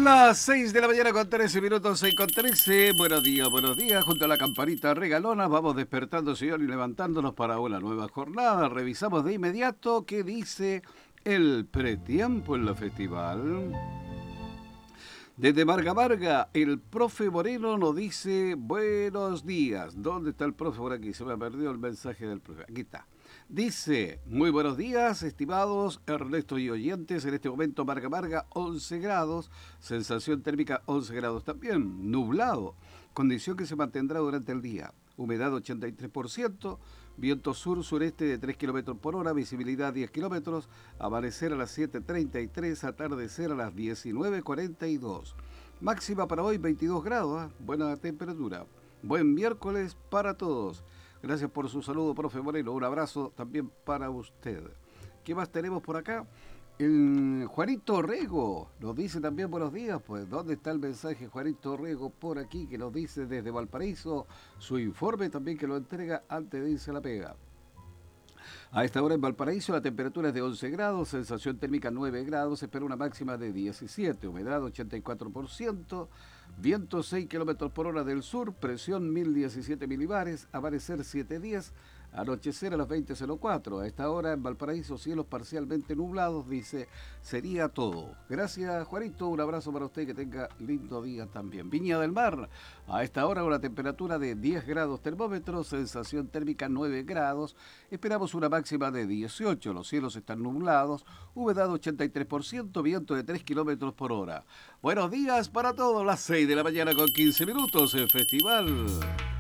Las 6 de la mañana con 13 minutos, 6 con 13. Buenos días. Junto a la campanita regalona vamos despertando, señor, y levantándonos para una nueva jornada. Revisamos de inmediato qué dice el pretiempo en la festival. Desde Marga Marga, el profe Moreno nos dice buenos días. ¿Dónde está el profe por aquí? Se me perdió el mensaje del profe. Aquí está. Dice, muy buenos días, estimados Ernesto y oyentes. En este momento Marga Marga, 11 grados. Sensación térmica, 11 grados también. Nublado. Condición que se mantendrá durante el día. Humedad 83%. Viento sur-sureste de 3 km por hora, visibilidad 10 km, amanecer a las 7:33, atardecer a las 19:42. Máxima para hoy 22 grados, buena temperatura. Buen miércoles para todos. Gracias por su saludo, profe Moreno. Un abrazo también para usted. ¿Qué más tenemos por acá? El Juanito Rego nos dice también buenos días. Pues, ¿dónde está el mensaje Juanito Rego por aquí que nos dice desde Valparaíso su informe también que lo entrega antes de irse a la pega? A esta hora en Valparaíso la temperatura es de 11 grados, sensación térmica 9 grados, espera una máxima de 17, humedad 84%, viento 6 km por hora del sur, presión 1017 milibares, amanecer 7:10, anochecer a las 20:04. A esta hora en Valparaíso cielos parcialmente nublados, dice, sería todo. Gracias, Juanito, un abrazo para usted, que tenga lindo día también. Viña del Mar, a esta hora una temperatura de 10 grados termómetros, sensación térmica 9 grados, esperamos una máxima de 18, los cielos están nublados, humedad 83%, viento de 3 kilómetros por hora. Buenos días para todos, las 6 de la mañana con 15 minutos, el festival.